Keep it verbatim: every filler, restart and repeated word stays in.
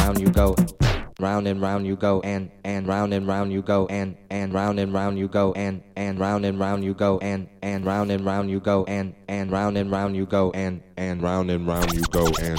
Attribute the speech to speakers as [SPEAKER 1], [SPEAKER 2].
[SPEAKER 1] round you go. Round and round you go, and and round and round you go, and and round and round you go, and and round and round you go, and and round and round you go, and and round and round you go, and and round and round you go, and